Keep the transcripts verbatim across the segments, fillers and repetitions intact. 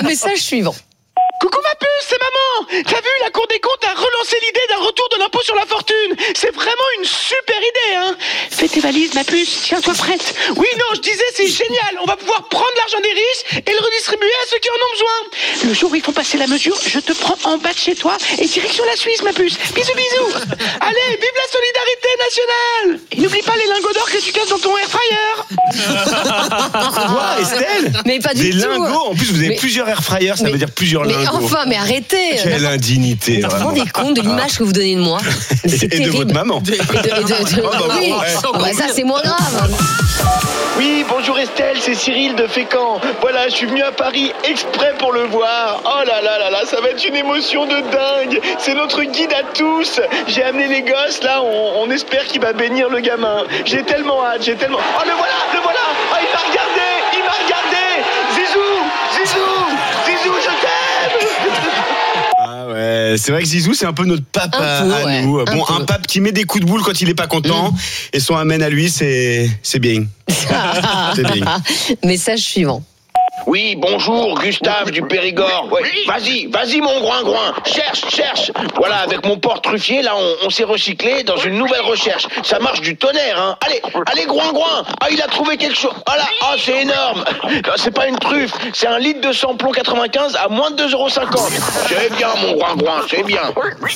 message suivant. Coucou ma puce, c'est maman. T'as vu, la Cour des comptes a relancé l'idée d'un retour de l'impôt sur la fortune. C'est vraiment une super idée, hein. Fais tes valises, ma puce, tiens-toi prête. Oui, non, je disais, c'est génial. On va pouvoir prendre l'argent des riches et le redistribuer à ceux qui en ont besoin. Le jour où ils font passer la mesure, je te prends en bas de chez toi et direction la Suisse, ma puce. Bisous, bisous. Allez, vive la solidarité nationale. Et n'oublie pas les lingots d'or que tu casses dans ton air fryer. Quoi, Estelle? Mais pas du Des tout. lingots, en plus vous avez Mais- plusieurs air fryers, ça mais- veut dire plusieurs Mais lingots. enfin, mais arrêtez. Quelle indignité. Vous vous vraiment. rendez compte de l'image que vous donnez de moi? C'est Et de terrible. votre maman. Et de- et de- de- Oh, bah, oui. ouais. Bah, ça c'est moins grave. Oui, bonjour Estelle, c'est Cyril de Fécamp. Voilà, je suis venu à Paris exprès pour le voir. Oh là là là là, ça va être une émotion de dingue. C'est notre guide à tous. J'ai amené les gosses, là, on, on espère qu'il va bénir le gamin. J'ai tellement hâte, j'ai tellement... Oh, le voilà, le voilà. Oh, il m'a regardé, il m'a regardé. Zizou, Zizou, Zizou, je t'aime. Ah ouais, c'est vrai que Zizou c'est un peu notre pape Un à, peu, à ouais, nous. un Bon, peu. un pape qui met des coups de boule quand il est pas content et son amène à lui, c'est c'est bien. C'est bien. Message suivant. Oui, bonjour, Gustave du Périgord. Ouais, vas-y, vas-y mon groin-groin, cherche, cherche. Voilà, avec mon porte truffier, là, on, on s'est recyclé dans une nouvelle recherche. Ça marche du tonnerre, hein. Allez, allez, groin-groin. Ah, il a trouvé quelque chose. Ah là, ah, c'est énorme. C'est pas une truffe, c'est un litre de samplon quatre-vingt-quinze à moins de deux euros cinquante. C'est bien, mon groin-groin, c'est bien.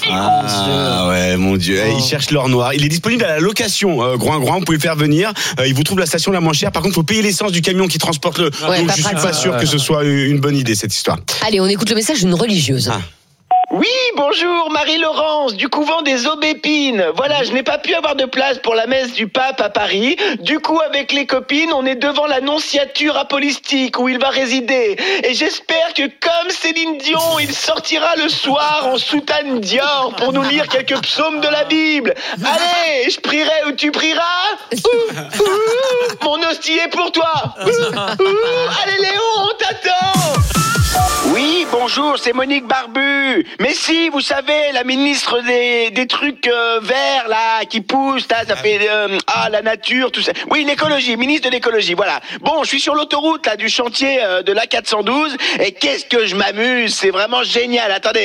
Ah ouais, mon Dieu, il cherche l'or noir. Il est disponible à la location, euh, Groin Groin, vous pouvez le faire venir. Euh, il vous trouve la station la moins chère. Par contre, il faut payer l'essence du camion qui transporte le. Ouais, Donc pas je suis pratique. pas sûr que ce soit une bonne idée cette histoire. Allez, on écoute le message d'une religieuse. Ah. Oui, bonjour, Marie-Laurence, du couvent des Aubépines. Voilà, je n'ai pas pu avoir de place pour la messe du pape à Paris. Du coup, avec les copines, on est devant l'annonciature apostolique où il va résider. Et j'espère que, comme Céline Dion, il sortira le soir en soutane Dior pour nous lire quelques psaumes de la Bible. Allez, je prierai ou tu prieras. Ouh, ouh, mon hostie est pour toi. Ouh, ouh, allez Léo, on t'attend. Oui, bonjour, c'est Monique Barbu. Mais si, vous savez, la ministre des, des trucs euh, verts, là, qui poussent, là, ça fait... euh, ah, la nature, tout ça. Oui, l'écologie, ministre de l'écologie, voilà. Bon, je suis sur l'autoroute, là, du chantier euh, de l'A quatre cent douze, et qu'est-ce que je m'amuse, c'est vraiment génial, attendez.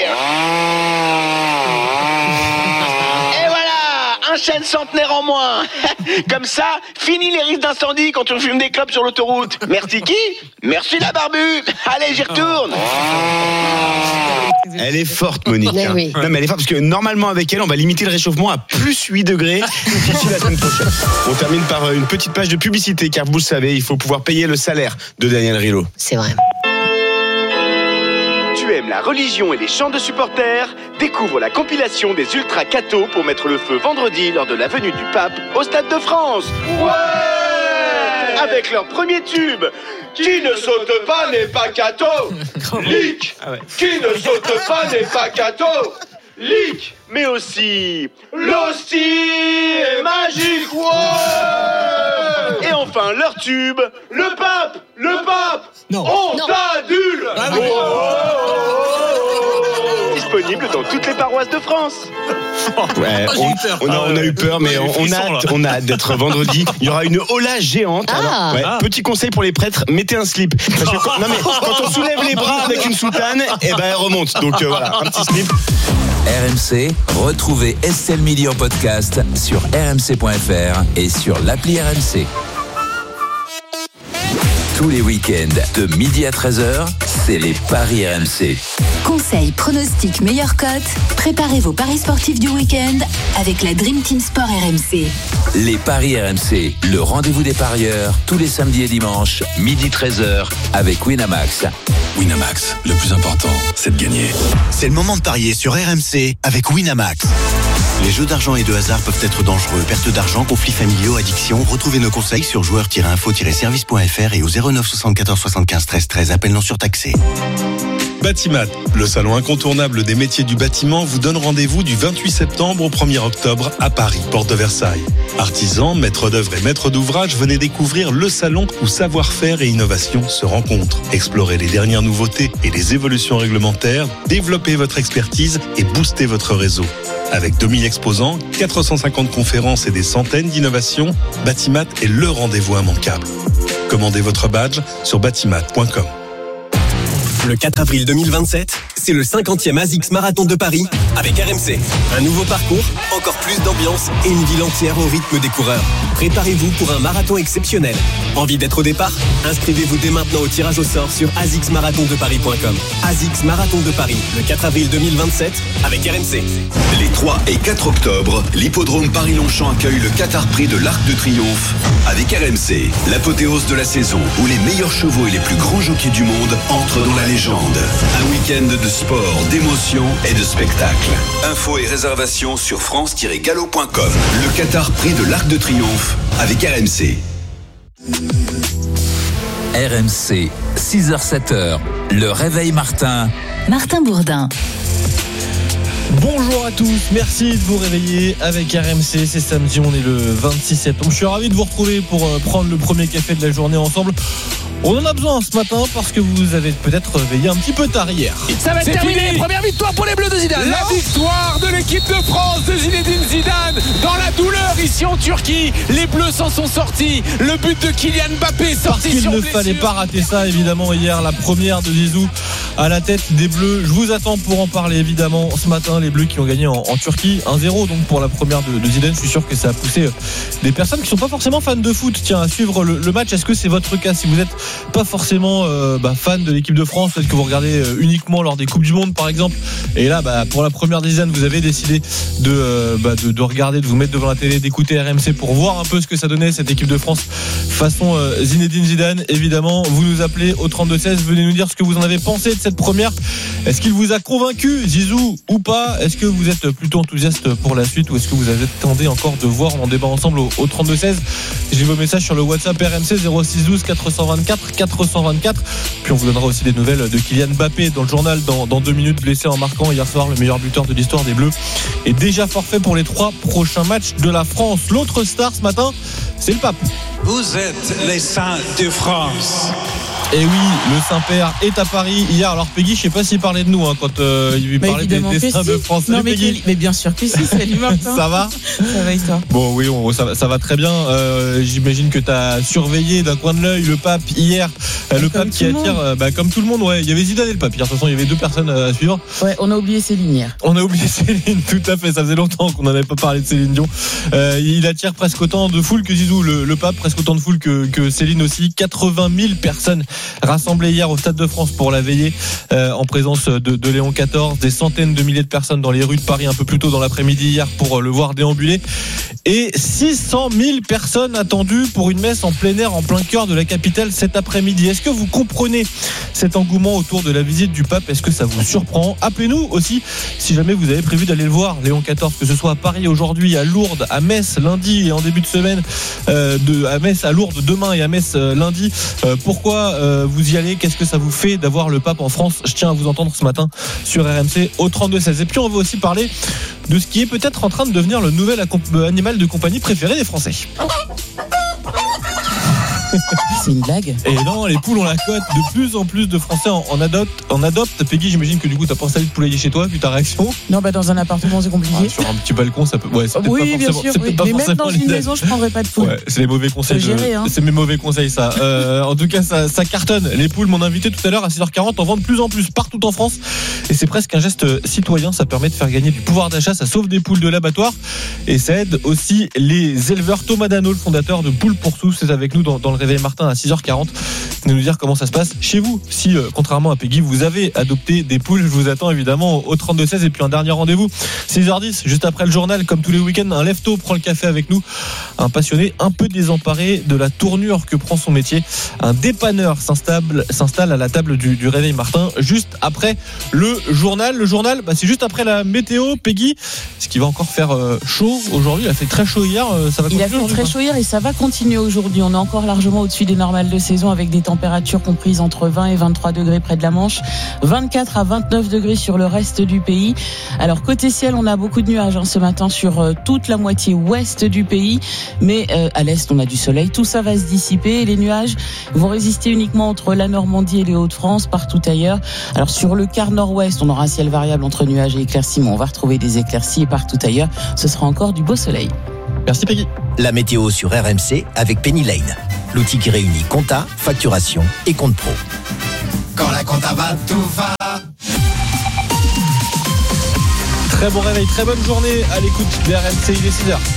Et voilà, un chêne centenaire en moins. Comme ça, fini les risques d'incendie quand on fume des clopes sur l'autoroute. Merci qui? Merci la Barbu. Allez, j'y retourne. Elle est forte, Monique. Mais hein. oui. Non, mais elle est forte parce que normalement, avec elle, on va limiter le réchauffement à plus huit degrés d'ici la semaine prochaine. On termine par une petite page de publicité, car vous le savez, il faut pouvoir payer le salaire de Daniel Riolo. C'est vrai. Tu aimes la religion et les chants de supporters? Découvre la compilation des Ultra Cathos pour mettre le feu vendredi lors de la venue du pape au Stade de France. Ouais! Avec leur premier tube. Qui ne saute pas n'est pas catho. Lick. Ah ouais. Qui ne saute pas n'est pas catho. Lick. Mais aussi l'hostie est magique. Ouais! Et enfin leur tube. Le pape. Le pape. Non. On Non. t'adule. Ah oui. Disponible dans toutes les paroisses de France. Ouais, Oh, j'ai on, eu peur. on a, on a eu peur, mais Ouais, on, les on frissons, a, là. hâte, on a hâte d'être vendredi. Il y aura une hola géante. Ah. Alors, ouais, Ah. petit conseil pour les prêtres, mettez un slip. Parce que quand, non mais, quand on soulève les bras avec une soutane, eh ben elle remonte. Donc euh, voilà, un petit slip. R M C, retrouvez Estelle Midi en podcast sur r m c point f r et sur l'appli R M C. Tous les week-ends, de midi à treize heures, c'est les Paris R M C. Conseils, pronostics, meilleures cotes. Préparez vos paris sportifs du week-end avec la Dream Team Sport R M C. Les Paris R M C, le rendez-vous des parieurs, tous les samedis et dimanches, midi treize heures, avec Winamax. Winamax, le plus important, c'est de gagner. C'est le moment de parier sur R M C avec Winamax. Les jeux d'argent et de hasard peuvent être dangereux. Perte d'argent, conflits familiaux, addiction. Retrouvez nos conseils sur joueurs tiret info tiret service point f r et au zéro neuf soixante-quatorze soixante-quinze treize treize. Appel non surtaxé. Batimat, le salon incontournable des métiers du bâtiment, vous donne rendez-vous du vingt-huit septembre au premier octobre à Paris, porte de Versailles. Artisans, maîtres d'œuvre et maîtres d'ouvrage, venez découvrir le salon où savoir-faire et innovation se rencontrent. Explorez les dernières nouveautés et les évolutions réglementaires, développez votre expertise et boostez votre réseau. Avec deux mille exposants, quatre cent cinquante conférences et des centaines d'innovations, Batimat est le rendez-vous immanquable. Commandez votre badge sur batimat point com. Le quatre avril deux mille vingt-sept, c'est le cinquantième ASICS Marathon de Paris avec R M C. Un nouveau parcours, encore plus d'ambiance et une ville entière au rythme des coureurs. Préparez-vous pour un marathon exceptionnel. Envie d'être au départ ? Inscrivez-vous dès maintenant au tirage au sort sur a s i c s marathon de paris point com. ASICS Marathon de Paris, le quatre avril deux mille vingt-sept avec R M C. Les trois et quatre octobre, l'hippodrome Paris-Longchamp accueille le Qatar Prix de l'Arc de Triomphe avec R M C. L'apothéose de la saison où les meilleurs chevaux et les plus grands jockeys du monde entrent dans la légende. Un week-end de sport, d'émotion et de spectacle. Infos et réservations sur france tiret galop point com. Le Qatar Prix de l'Arc de Triomphe avec R M C. R M C, six heures sept heures, le réveil Martin. Martin Bourdin. Bonjour à tous, merci de vous réveiller avec R M C, c'est samedi, on est le vingt-six septembre. Je suis ravi de vous retrouver pour prendre le premier café de la journée ensemble. On en a besoin ce matin parce que vous avez peut-être réveillé un petit peu tard hier. Ça va être terminé, première victoire pour les Bleus de Zidane. La victoire de l'équipe de France de Zinedine Zidane dans la douleur ici en Turquie. Les Bleus s'en sont sortis. Le but de Kylian Mbappé sorti parce qu'il sur ne blessure. fallait pas rater ça évidemment hier, la première de Zizou à la tête des Bleus. Je vous attends pour en parler évidemment ce matin. Les Bleus qui ont gagné en, en Turquie un zéro donc pour la première de, de Zidane. Je suis sûr que ça a poussé des personnes qui sont pas forcément fans de foot tiens à suivre le, le match. Est-ce que c'est votre cas? Si vous êtes pas forcément euh, bah, fan de l'équipe de France, peut-être que vous regardez euh, uniquement lors des Coupes du Monde par exemple, et là bah, pour la première de Zidane vous avez décidé de, euh, bah, de, de regarder, de vous mettre devant la télé, d'écouter R M C pour voir un peu ce que ça donnait cette équipe de France façon euh, Zinedine Zidane. Évidemment vous nous appelez au trente-deux seize, venez nous dire ce que vous en avez pensé de cette première. Est-ce qu'il vous a convaincu, Zizou, ou pas? Est-ce que vous êtes plutôt enthousiaste pour la suite ou est-ce que vous attendez encore de voir? On en débat ensemble au, au trente-deux seize. J'ai vos messages sur le WhatsApp R M C zéro six douze quatre cent vingt-quatre quatre cent vingt-quatre. Puis on vous donnera aussi des nouvelles de Kylian Mbappé dans le journal dans, dans deux minutes, blessé en marquant hier soir, le meilleur buteur de l'histoire des Bleus est déjà forfait pour les trois prochains matchs de la France. L'autre star ce matin, c'est le pape. Vous êtes les saints de France. Et oui, le Saint-Père est à Paris hier. Alors Peggy, je sais pas s'il parlait de nous hein, quand euh, il lui parlait des, des saints si. de France. Non, Salut, mais, Peggy. mais bien sûr que si, salut Martin. Ça va? Ça va et toi? Bon oui, on, ça, ça va très bien. Euh, j'imagine que tu as surveillé d'un coin de l'œil le pape hier. Euh, le pape qui attire, euh, bah, comme tout le monde, ouais. Il y avait Zidane et le pape hier. De toute façon, il y avait deux personnes à suivre. Ouais, on a oublié Céline hier. On a oublié Céline, tout à fait. Ça faisait longtemps qu'on n'avait pas parlé de Céline Dion. Euh, il attire presque autant de foule que Zizou, le, le pape, presque autant de foule que, que Céline aussi. quatre-vingt mille personnes rassemblées hier au Stade de France pour la veillée euh, en présence de, de Léon quatorze, des centaines de milliers de personnes dans les rues de Paris un peu plus tôt dans l'après-midi hier pour le voir déambuler, et six cent mille personnes attendues pour une messe en plein air en plein cœur de la capitale cet après-midi. Est-ce que vous comprenez cet engouement autour de la visite du pape? Est-ce que ça vous surprend? Appelez-nous aussi si jamais vous avez prévu d'aller le voir, Léon quatorze, que ce soit à Paris aujourd'hui, à Lourdes, à Metz lundi et en début de semaine, euh, de, à Metz, à Lourdes demain et à Metz euh, lundi. Euh, pourquoi euh, vous y allez? Qu'est-ce que ça vous fait d'avoir le pape en France? Je tiens à vous entendre ce matin sur R M C au trente-deux seize. Et puis on va aussi parler de ce qui est peut-être en train de devenir le nouvel animal de compagnie préféré des Français. C'est une blague? Et non, les poules ont la cote. De plus en plus de Français en, en adoptent. En adoptent. Peggy, j'imagine que du coup, t'as pas installé de poulailler chez toi, vu ta réaction. Non, bah dans un appartement, c'est compliqué. Ah, sur un petit balcon, ça peut. Ouais, c'est peut-être oui, pas bien forcément. sûr. C'est Oui. pas Mais même forcément dans une l'idée. maison, je prendrais pas de poules. Ouais, c'est les mauvais conseils. Faut gérer, de... hein. C'est mes mauvais conseils, ça. Euh, en tout cas, ça, ça cartonne. Les poules, mon invité tout à l'heure à six heures quarante, en vendent de plus en plus partout en France. Et c'est presque un geste citoyen. Ça permet de faire gagner du pouvoir d'achat. Ça sauve des poules de l'abattoir. Et ça aide aussi les éleveurs. Thomas Dano, le fondateur de Poules pour tous, c'est avec nous dans, dans le réveil Martin à six heures quarante. De nous dire comment ça se passe chez vous. Si, euh, contrairement à Peggy, vous avez adopté des poules, je vous attends évidemment au trente-deux seize. Et puis un dernier rendez-vous, six heures dix, juste après le journal, comme tous les week-ends, un lève-tôt prend le café avec nous. Un passionné un peu désemparé de la tournure que prend son métier. Un dépanneur s'installe, s'installe à la table du, du réveil Martin, juste après le journal. Le journal, bah, c'est juste après la météo. Peggy, ce qui va encore faire euh, chaud aujourd'hui. Il a fait très chaud hier. Euh, ça va Il a fait très chaud hier et ça va continuer aujourd'hui. On est encore largement au-dessus des normales de saison avec des températures comprises entre vingt et vingt-trois degrés près de la Manche, vingt-quatre à vingt-neuf degrés sur le reste du pays. Alors côté ciel, on a beaucoup de nuages hein, ce matin sur euh, toute la moitié ouest du pays, mais euh, à l'est on a du soleil. Tout ça va se dissiper et les nuages vont résister uniquement entre la Normandie et les Hauts-de-France, partout ailleurs. Alors sur le quart nord-ouest, on aura un ciel variable entre nuages et éclaircies, mais on va retrouver des éclaircies et partout ailleurs, ce sera encore du beau soleil. Merci Peggy. La météo sur R M C avec Penny Lane, l'outil qui réunit compta, facturation et compte pro. quand la compta va, tout va. Très bon réveil, très bonne journée à l'écoute de R M C, il est six heures.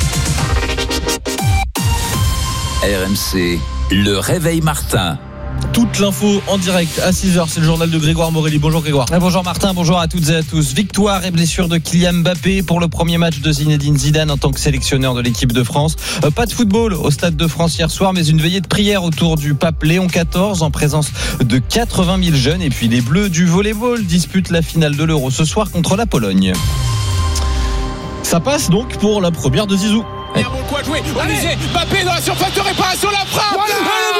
R M C, le réveil Martin. Toute l'info en direct à six heures, c'est le journal de Grégoire Morelli. Bonjour Grégoire. Bonjour Martin, bonjour à toutes et à tous. Victoire et blessure de Kylian Mbappé pour le premier match de Zinedine Zidane en tant que sélectionneur de l'équipe de France. Euh, pas de football au Stade de France hier soir, mais une veillée de prière autour du pape Léon quatorze en présence de quatre-vingt mille jeunes. Et puis les Bleus du volleyball disputent la finale de l'Euro ce soir contre la Pologne. Ça passe donc pour la première de Zizou. Ouais. Bon quoi jouer, Alizé, Mbappé dans la surface de réparation, la frappe voilà.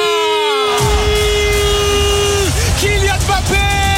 Kylian Mbappé.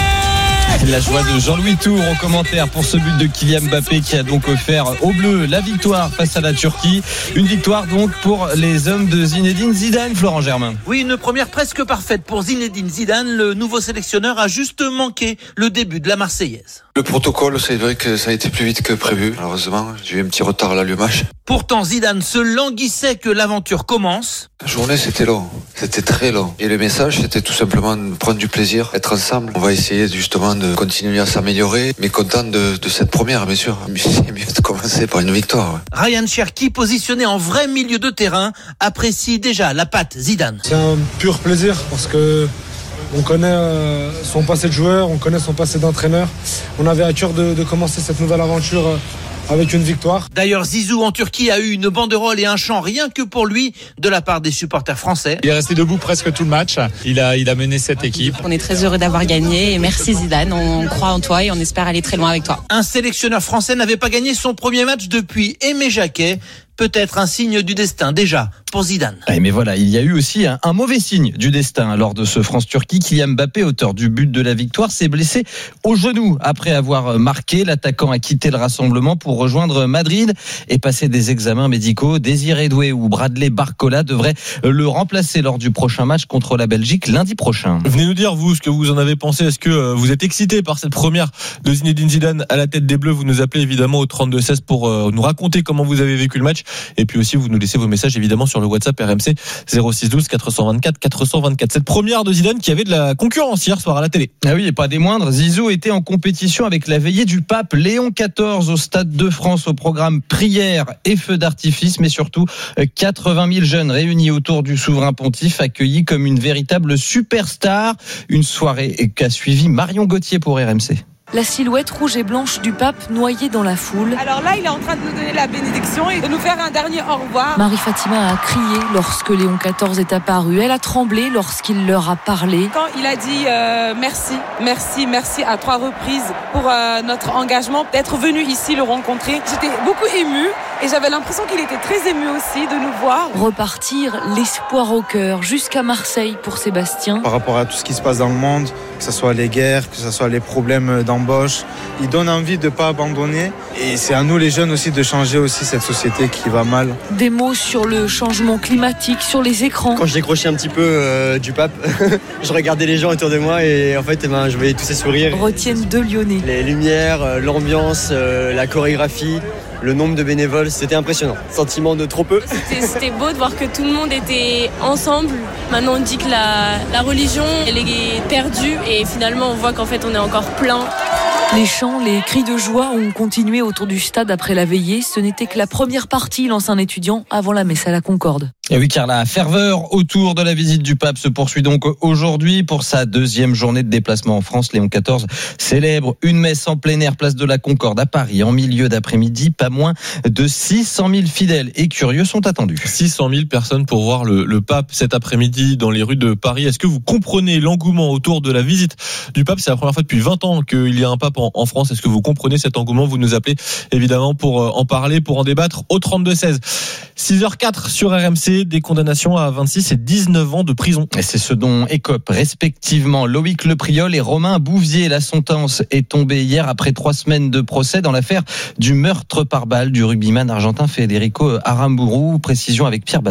La joie de Jean-Louis Tour au commentaire pour ce but de Kylian Mbappé qui a donc offert aux Bleus la victoire face à la Turquie. Une victoire donc pour les hommes de Zinedine Zidane, Florent Germain. Oui, une première presque parfaite pour Zinedine Zidane. Le nouveau sélectionneur a juste manqué le début de la Marseillaise. Le protocole, c'est vrai que ça a été plus vite que prévu. Malheureusement, j'ai eu un petit retard à l'allumage. Pourtant, Zidane se languissait que l'aventure commence. La journée, c'était long. C'était très long. Et le message, c'était tout simplement de prendre du plaisir, être ensemble. On va essayer justement de continuer à s'améliorer, mais content de, de cette première, bien sûr. C'est mieux de commencer par une victoire. Ouais. Ryan Cherki, positionné en vrai milieu de terrain, apprécie déjà la patte Zidane. C'est un pur plaisir parce que on connaît euh, son passé de joueur, on connaît son passé d'entraîneur. On avait à cœur de, de commencer cette nouvelle aventure euh, avec une victoire. D'ailleurs, Zizou en Turquie a eu une banderole et un chant rien que pour lui de la part des supporters français. Il est resté debout presque tout le match. Il a, il a mené cette équipe. On est très heureux d'avoir gagné et merci Zidane. On croit en toi et on espère aller très loin avec toi. Un sélectionneur français n'avait pas gagné son premier match depuis Aimé Jacquet. Peut-être un signe du destin déjà pour Zidane. Ouais, mais voilà, il y a eu aussi un, un mauvais signe du destin lors de ce France-Turquie. Kylian Mbappé, auteur du but de la victoire, s'est blessé au genou après avoir marqué. L'attaquant a quitté le rassemblement pour rejoindre Madrid et passer des examens médicaux. Désiré Doué ou Bradley Barcola devraient le remplacer lors du prochain match contre la Belgique lundi prochain. Venez nous dire vous ce que vous en avez pensé. Est-ce que vous êtes excité par cette première de Zinedine Zidane à la tête des Bleus? Vous nous appelez évidemment au trente-deux seize pour nous raconter comment vous avez vécu le match. Et puis aussi, vous nous laissez vos messages évidemment sur le WhatsApp R M C zéro six douze quatre cent vingt-quatre quatre cent vingt-quatre. Cette première de Zidane qui avait de la concurrence hier soir à la télé. Ah oui, et pas des moindres. Zizou était en compétition avec la veillée du pape Léon quatorze au Stade de France au programme prière et feux d'artifice, mais surtout quatre-vingt mille jeunes réunis autour du souverain pontife, accueillis comme une véritable superstar. Une soirée qu'a suivi Marion Gauthier pour R M C. La silhouette rouge et blanche du pape noyée dans la foule. Alors là, il est en train de nous donner la bénédiction et de nous faire un dernier au revoir. Marie-Fatima a crié lorsque Léon quatorze est apparu. Elle a tremblé lorsqu'il leur a parlé. Quand il a dit euh, merci, merci, merci à trois reprises pour euh, notre engagement, d'être venu ici le rencontrer, j'étais beaucoup émue et j'avais l'impression qu'il était très ému aussi de nous voir. Repartir, l'espoir au cœur, jusqu'à Marseille pour Sébastien. Par rapport à tout ce qui se passe dans le monde, que ce soit les guerres, que ce soit les problèmes dans il donne envie de ne pas abandonner et c'est à nous les jeunes aussi de changer aussi cette société qui va mal. Des mots sur le changement climatique sur les écrans. Quand je décrochais un petit peu euh, du pape, je regardais les gens autour de moi et en fait eh ben, je voyais tous ces sourires. Retiennent deux Lyonnais. Les lumières, l'ambiance, euh, la chorégraphie. Le nombre de bénévoles, c'était impressionnant. Sentiment de trop peu. C'était, c'était beau de voir que tout le monde était ensemble. Maintenant, on dit que la, la religion, elle est perdue. Et finalement, on voit qu'en fait, on est encore plein. Les chants, les cris de joie ont continué autour du stade après la veillée. Ce n'était que la première partie, lance un étudiant, avant la messe à la Concorde. Et oui, car la ferveur autour de la visite du pape se poursuit donc aujourd'hui pour sa deuxième journée de déplacement en France. Léon quatorze célèbre une messe en plein air, place de la Concorde à Paris, en milieu d'après-midi. Pas moins de six cent mille fidèles et curieux sont attendus. six cent mille personnes pour voir le, le pape cet après-midi dans les rues de Paris. Est-ce que vous comprenez l'engouement autour de la visite du pape? C'est la première fois depuis vingt ans qu'il y a un pape en, en France. Est-ce que vous comprenez cet engouement? Vous nous appelez évidemment pour en parler, pour en débattre au trente-deux seize. six heures quatre sur R M C, des condamnations à vingt-six et dix-neuf ans de prison. Et c'est ce dont écopent respectivement Loïc Lepriol et Romain Bouvier. La sentence est tombée hier après trois semaines de procès dans l'affaire du meurtre par balle du rugbyman argentin Federico Aramburu. Précision avec Pierre Bazin.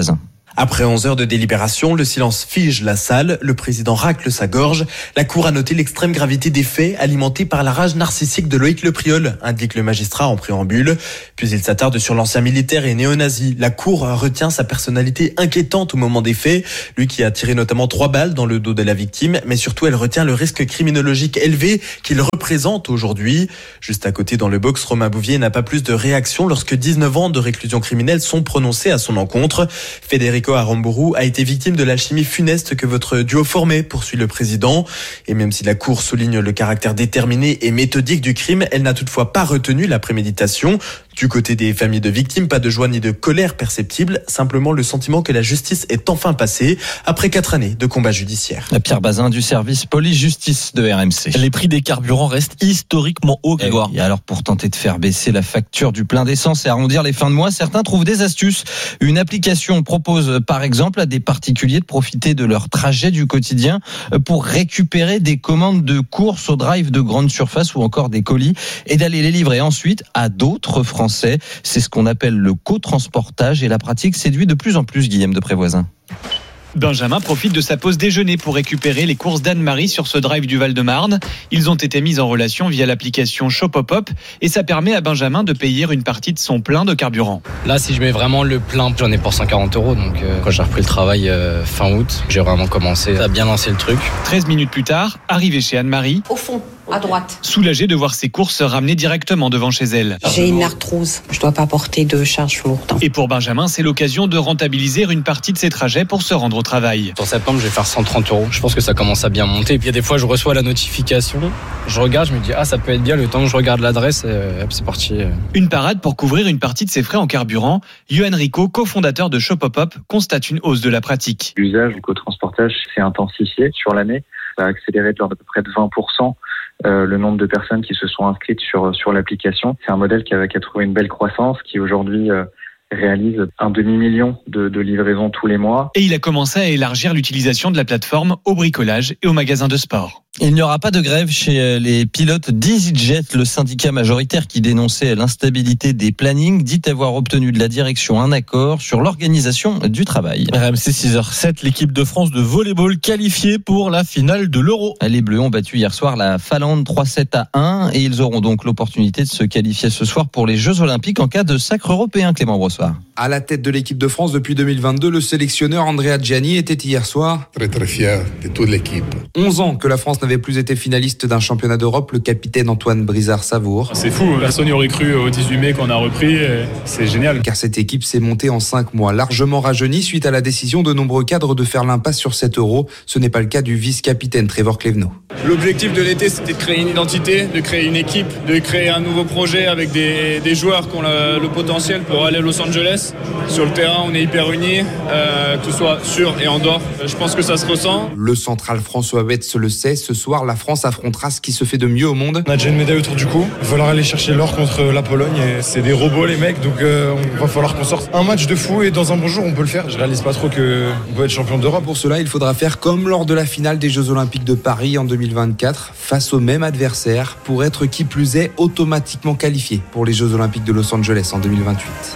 Après onze heures de délibération, le silence fige la salle, le président racle sa gorge. La cour a noté l'extrême gravité des faits alimentés par la rage narcissique de Loïc Lepriol, indique le magistrat en préambule. Puis il s'attarde sur l'ancien militaire et néo-nazi. La cour retient sa personnalité inquiétante au moment des faits, lui qui a tiré notamment trois balles dans le dos de la victime, mais surtout elle retient le risque criminologique élevé qu'il représente aujourd'hui. Juste à côté dans le box, Romain Bouvier n'a pas plus de réaction lorsque dix-neuf ans de réclusion criminelle sont prononcés à son encontre. Federico Aramburu a été victime de l'alchimie funeste que votre duo formait, poursuit le président. Et même si la Cour souligne le caractère déterminé et méthodique du crime, elle n'a toutefois pas retenu la préméditation. Du côté des familles de victimes, pas de joie ni de colère perceptible, simplement le sentiment que la justice est enfin passée après quatre années de combat judiciaire. Pierre Bazin du service police-justice de R M C. Les prix des carburants restent historiquement hauts, Grégoire. Et alors pour tenter de faire baisser la facture du plein d'essence et arrondir les fins de mois, certains trouvent des astuces. Une application propose par exemple à des particuliers de profiter de leur trajet du quotidien pour récupérer des commandes de courses au drive de grande surface ou encore des colis et d'aller les livrer ensuite à d'autres Français. C'est ce qu'on appelle le cotransportage et la pratique séduit de plus en plus Guillaume de Prévoisin. Benjamin profite de sa pause déjeuner pour récupérer les courses d'Anne-Marie sur ce drive du Val-de-Marne. Ils ont été mis en relation via l'application Shopopop et ça permet à Benjamin de payer une partie de son plein de carburant. Là, si je mets vraiment le plein, j'en ai pour cent quarante euros. Donc euh, quand j'ai repris le travail euh, fin août, j'ai vraiment commencé à bien lancer le truc. treize minutes plus tard, arrivé chez Anne-Marie. Au fond, à droite. Soulagée de voir ses courses ramenées directement devant chez elle. J'ai une arthrose, je dois pas porter de charge lourde. Et pour Benjamin, c'est l'occasion de rentabiliser une partie de ses trajets pour se rendre au travail. Sur septembre, je vais faire cent trente euros. Je pense que ça commence à bien monter. Et puis il y a des fois, je reçois la notification, je regarde, je me dis ah ça peut être bien. Le temps que je regarde l'adresse, et hop, c'est parti. Une parade pour couvrir une partie de ses frais en carburant. Yohan Rico, cofondateur de Shopopop, constate une hausse de la pratique. L'usage du cotransportage s'est intensifié sur l'année. Ça a accéléré de l'ordre d'à peu près de vingt pour cent. Euh, le nombre de personnes qui se sont inscrites sur sur l'application. C'est un modèle qui a, qui a trouvé une belle croissance, qui aujourd'hui euh, réalise un demi-million de, de livraisons tous les mois. Et il a commencé à élargir l'utilisation de la plateforme au bricolage et aux magasins de sport. Il n'y aura pas de grève chez les pilotes d'EasyJet. Le syndicat majoritaire qui dénonçait l'instabilité des plannings dit avoir obtenu de la direction un accord sur l'organisation du travail. R M C six heures sept, l'équipe de France de volleyball qualifiée pour la finale de l'Euro. Les Bleus ont battu hier soir la Finlande trois sept à un et ils auront donc l'opportunité de se qualifier ce soir pour les Jeux Olympiques en cas de sacre européen. Clément Brossoir. À la tête de l'équipe de France depuis deux mille vingt-deux, le sélectionneur Andrea Gianni était hier soir très très fier de toute l'équipe. onze ans que la France n'avait plus été finaliste d'un championnat d'Europe, le capitaine Antoine Brizard-Savour. C'est fou, personne n'y aurait cru au dix-huit mai qu'on a repris, c'est génial. Car cette équipe s'est montée en cinq mois, largement rajeunie suite à la décision de nombreux cadres de faire l'impasse sur cet Euro. Ce n'est pas le cas du vice-capitaine Trevor Clevenot. L'objectif de l'été, c'était de créer une identité, de créer une équipe, de créer un nouveau projet avec des, des joueurs qui ont le, le potentiel pour aller à Los Angeles. Sur le terrain, on est hyper unis, euh, que ce soit sur et en dehors. Je pense que ça se ressent. Le central François Betts le sait, ce soir, la France affrontera ce qui se fait de mieux au monde. On a déjà une médaille autour du cou. Il va falloir aller chercher l'or contre la Pologne. Et c'est des robots, les mecs, donc euh, on va falloir qu'on sorte un match de fou et dans un bon jour, on peut le faire. Je réalise pas trop qu'on peut être champion d'Europe. Pour cela, il faudra faire comme lors de la finale des Jeux Olympiques de Paris en deux mille vingt-quatre, face au même adversaire, pour être qui plus est automatiquement qualifié pour les Jeux Olympiques de Los Angeles en deux mille vingt-huit.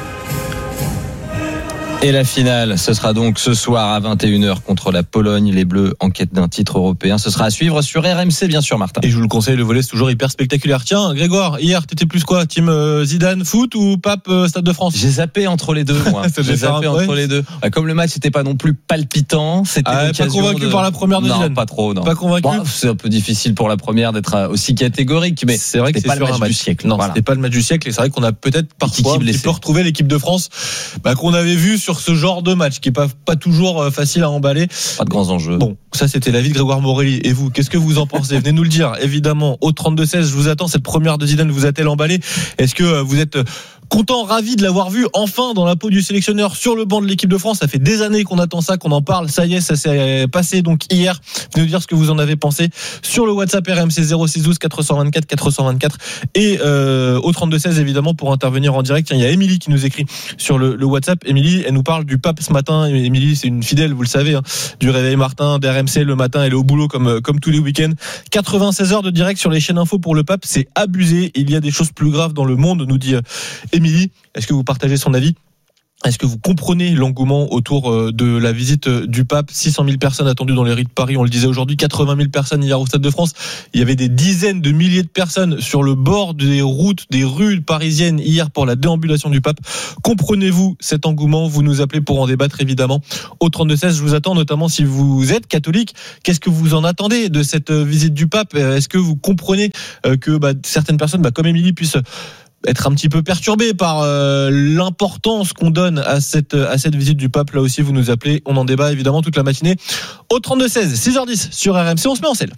Et la finale, ce sera donc ce soir à vingt et une heures contre la Pologne. Les Bleus en quête d'un titre européen. Ce sera à suivre sur R M C, bien sûr, Martin. Et je vous le conseille, le volley, c'est toujours hyper spectaculaire. Tiens, Grégoire, hier, t'étais plus quoi? Team Zidane foot ou Pape Stade de France? J'ai zappé entre les deux, moi. J'ai zappé entre ouais. les deux. Comme le match n'était pas non plus palpitant, c'était ah, l'occasion. Pas convaincu de... par la première de non, Zidane? Pas trop, non. Pas convaincu? Bon, c'est un peu difficile pour la première d'être aussi catégorique, mais c'est vrai que c'est pas sur le match, match du siècle. Non, voilà. C'était pas le match du siècle. Et c'est vrai qu'on a peut-être parfois un petit peu retrouvé l'équipe de France bah, qu'on avait vu sur ce genre de match, qui est pas pas toujours facile à emballer. Pas de grands enjeux. Bon, ça c'était l'avis de Grégoire Morelli. Et vous, qu'est-ce que vous en pensez? Venez nous le dire, évidemment. Au trente-deux seize, je vous attends. Cette première de Zidane vous a-t-elle emballé? Est-ce que vous êtes content, ravi de l'avoir vu enfin dans la peau du sélectionneur sur le banc de l'équipe de France? Ça fait des années qu'on attend ça, qu'on en parle. Ça y est, ça s'est passé donc hier. Venez nous dire ce que vous en avez pensé sur le WhatsApp R M C zéro six douze quatre cent vingt-quatre quatre cent vingt-quatre et euh, au trente-deux seize évidemment pour intervenir en direct. Tiens, il y a Émilie qui nous écrit sur le, le WhatsApp. Émilie, elle nous parle du pape ce matin. Émilie, c'est une fidèle, vous le savez, hein, du Réveil Martin, d'R M C le matin. Elle est au boulot comme comme tous les week-ends. quatre-vingt-seize heures de direct sur les chaînes info pour le pape, c'est abusé. Il y a des choses plus graves dans le monde, nous dit Émilie. Est-ce que vous partagez son avis? Est-ce que vous comprenez l'engouement autour de la visite du pape? six cent mille personnes attendues dans les rues de Paris, on le disait aujourd'hui, quatre-vingt mille personnes hier au Stade de France. Il y avait des dizaines de milliers de personnes sur le bord des routes, des rues parisiennes hier pour la déambulation du pape. Comprenez-vous cet engouement? Vous nous appelez pour en débattre évidemment au trente-deux seize. Je vous attends notamment si vous êtes catholique. Qu'est-ce que vous en attendez de cette visite du pape? Est-ce que vous comprenez que bah, certaines personnes, bah, comme Émilie, puissent être un petit peu perturbé par euh, l'importance qu'on donne à cette à cette visite du pape? Là aussi, vous nous appelez, on en débat évidemment toute la matinée au trente-deux seize, six heures dix sur R M C. On se met en selle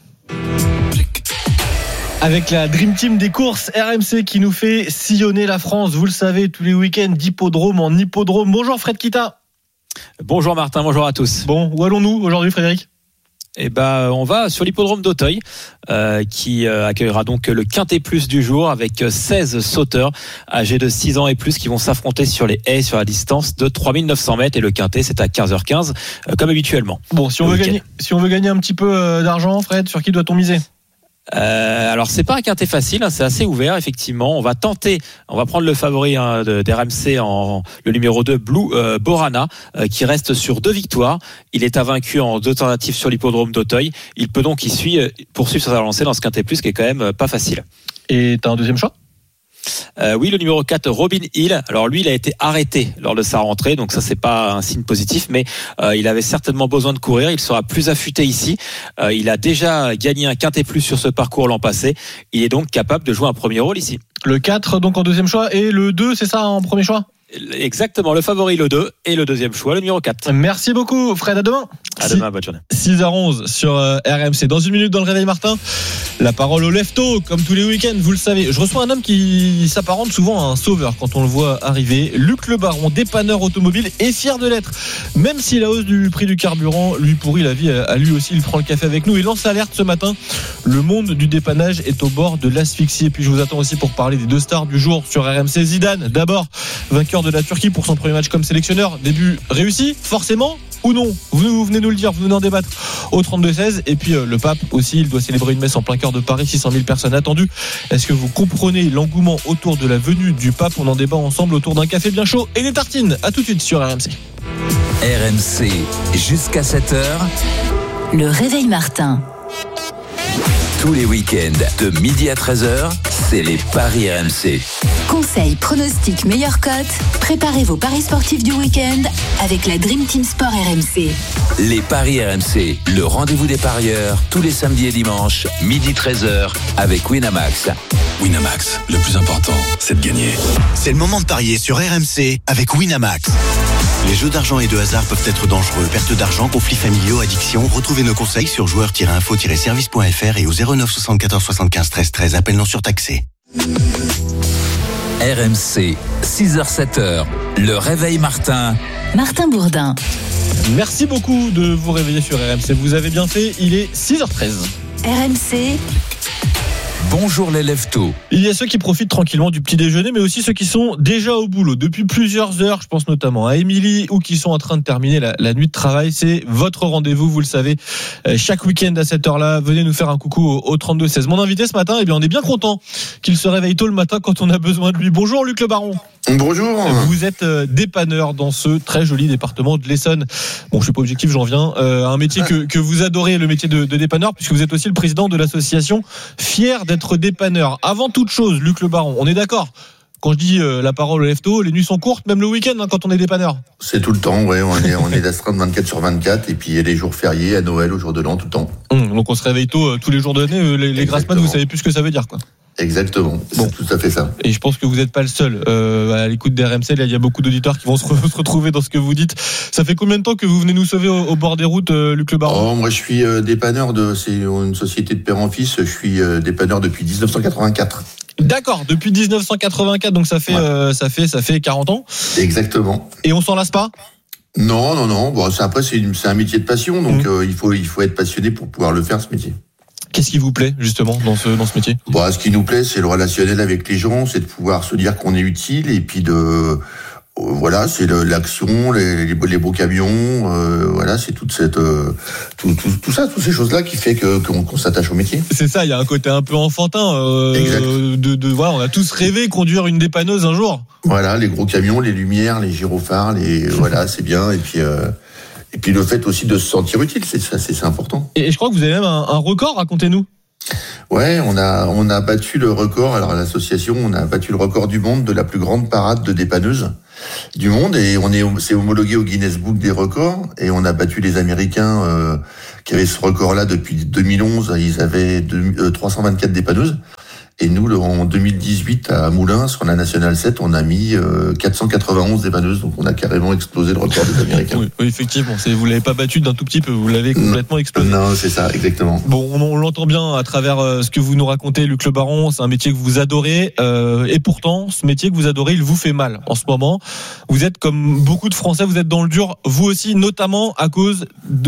avec la Dream Team des courses R M C qui nous fait sillonner la France, vous le savez, tous les week-ends d'hippodrome en hippodrome. Bonjour Fred Kita. Bonjour Martin, bonjour à tous. Bon, où allons-nous aujourd'hui Frédéric? Eh ben, on va sur l'hippodrome d'Auteuil, euh, qui euh, accueillera donc le Quintet Plus du jour avec seize sauteurs âgés de six ans et plus qui vont s'affronter sur les haies sur la distance de trois mille neuf cents mètres, et le Quintet c'est à quinze heures quinze euh, comme habituellement. Bon, si on veut gagner, si on veut gagner un petit peu euh, d'argent, Fred, sur qui doit-on miser? Euh, alors c'est pas un quintet facile, hein, c'est assez ouvert effectivement. On va tenter, on va prendre le favori hein, de, d'R M C en le numéro deux, Blue euh, Borana, euh, qui reste sur deux victoires. Il est invaincu en deux tentatives sur l'hippodrome d'Auteuil. Il peut donc y suivre, poursuivre sa lancée dans ce quintet plus qui est quand même euh, pas facile. Et t'as un deuxième choix? Euh, oui, le numéro quatre, Robin Hill. Alors lui, il a été arrêté lors de sa rentrée, donc ça c'est pas un signe positif, mais euh, il avait certainement besoin de courir. Il sera plus affûté ici. Euh, il a déjà gagné un quintet plus sur ce parcours l'an passé. Il est donc capable de jouer un premier rôle ici. Le quatre donc en deuxième choix, et le deux, c'est ça en premier choix? Exactement, le favori le deux et le deuxième choix le numéro quatre. Merci beaucoup Fred, à demain. À demain, bonne journée. six heures onze sur R M C. Dans une minute dans le Réveil Martin, la parole au lefto, comme tous les week-ends, vous le savez. Je reçois un homme qui s'apparente souvent à un sauveur quand on le voit arriver. Luc Le Baron, dépanneur automobile, est fier de l'être. Même si la hausse du prix du carburant lui pourrit la vie, à lui aussi, il prend le café avec nous. Il lance l'alerte ce matin. Le monde du dépannage est au bord de l'asphyxie. Et puis je vous attends aussi pour parler des deux stars du jour sur R M C. Zidane, d'abord, vainqueur de la Turquie pour son premier match comme sélectionneur. Début réussi, forcément, ou non? Vous, vous venez nous le dire, vous venez en débattre au trente-deux seize. Et puis euh, le pape aussi, il doit célébrer une messe en plein cœur de Paris, six cent mille personnes attendues. Est-ce que vous comprenez l'engouement autour de la venue du pape? On en débat ensemble autour d'un café bien chaud et des tartines. À tout de suite sur R M C. R M C, jusqu'à sept heures. Le Réveil Martin. Tous les week-ends, de midi à treize heures, c'est les paris R M C. Conseils, pronostics, meilleures cotes. Préparez vos paris sportifs du week-end avec la Dream Team Sport R M C. Les paris R M C, le rendez-vous des parieurs, tous les samedis et dimanches, midi treize heures, avec Winamax. Winamax, le plus important, c'est de gagner. C'est le moment de parier sur R M C avec Winamax. Les jeux d'argent et de hasard peuvent être dangereux. Perte d'argent, conflits familiaux, addiction. Retrouvez nos conseils sur joueurs tiret info tiret service point f r et au zéro neuf soixante-quatorze soixante-quinze treize treize. Appel non surtaxé. R M C, six heures sept heures, le Réveil Martin. Martin Bourdin. Merci beaucoup de vous réveiller sur R M C. Vous avez bien fait, il est six heures treize. R M C. Bonjour les leftos. Il y a ceux qui profitent tranquillement du petit déjeuner, mais aussi ceux qui sont déjà au boulot depuis plusieurs heures. Je pense notamment à Émilie, ou qui sont en train de terminer la, la nuit de travail. C'est votre rendez-vous, vous le savez, euh, chaque week-end à cette heure-là. Venez nous faire un coucou au, au trente-deux seize. Mon invité ce matin, eh bien, on est bien content qu'il se réveille tôt le matin quand on a besoin de lui. Bonjour Luc Le Baron. Bonjour. Vous êtes dépanneur dans ce très joli département de l'Essonne. Bon, je suis pas objectif, j'en viens. Euh, un métier que, que vous adorez, le métier de, de dépanneur, puisque vous êtes aussi le président de l'association Fier d'être dépanneur. Avant toute chose, Luc Le Baron, on est d'accord? Quand je dis euh, la parole au lefto, les nuits sont courtes, même le week-end hein, quand on est dépanneur. C'est tout le temps, ouais. On est, on est d'astreinte vingt-quatre sur vingt-quatre, et puis il y a les jours fériés, à Noël, au jour de l'an, tout le temps. Hum, donc on se réveille tôt euh, tous les jours de l'année. Euh, les, les grasses maths, vous savez plus ce que ça veut dire, quoi. Exactement, c'est bon. Tout à fait ça. Et je pense que vous n'êtes pas le seul euh, à l'écoute d'R M C. Là, il y a beaucoup d'auditeurs qui vont se, re- se retrouver dans ce que vous dites. Ça fait combien de temps que vous venez nous sauver au, au bord des routes, euh, Luc Le Baron? Oh, moi, je suis euh, dépanneur de, c'est une société de père en fils. Je suis euh, dépanneur depuis dix-neuf cent quatre-vingt-quatre. D'accord, depuis dix-neuf cent quatre-vingt-quatre, donc ça fait, ouais. euh, ça fait, ça fait quarante ans. Exactement. Et on s'en lasse pas? Non, non, non. Bon, c'est, après, c'est, une, c'est un métier de passion, donc mmh. euh, il faut, il faut être passionné pour pouvoir le faire, ce métier. Qu'est-ce qui vous plaît justement dans ce dans ce métier? Bon, ce qui nous plaît, c'est le relationnel avec les gens, c'est de pouvoir se dire qu'on est utile et puis de Voilà, c'est le, l'action, les, les, les beaux camions, euh, voilà, c'est toute cette, euh, tout, tout, tout ça, toutes ces choses-là qui fait que qu'on, qu'on s'attache au métier. C'est ça, il y a un côté un peu enfantin. Euh, exact. De, de, voilà, on a tous rêvé conduire une dépanneuse un jour. Voilà, les gros camions, les lumières, les gyrophares, les, voilà, c'est bien. Et puis, euh, et puis le fait aussi de se sentir utile, c'est ça, c'est, c'est important. Et, et je crois que vous avez même un, un record, racontez-nous. Ouais, on a on a battu le record. Alors à l'association, on a battu le record du monde de la plus grande parade de dépanneuses du monde, et on est c'est homologué au Guinness Book des records, et on a battu les Américains euh, qui avaient ce record-là depuis deux mille onze. Ils avaient deux, euh, trois cent vingt-quatre dépanneuses. Et nous, en deux mille dix-huit, à Moulins, sur la Nationale sept, on a mis euh, quatre cent quatre-vingt-onze dépanneuses. Donc, on a carrément explosé le record des Américains. Oui, oui, effectivement. C'est, vous l'avez pas battu d'un tout petit peu, vous l'avez complètement explosé. Non, c'est ça, exactement. Bon, on, on l'entend bien à travers euh, ce que vous nous racontez, Luc Le Baron. C'est un métier que vous adorez. Euh, et pourtant, ce métier que vous adorez, il vous fait mal en ce moment. Vous êtes, comme beaucoup de Français, vous êtes dans le dur, vous aussi, notamment à cause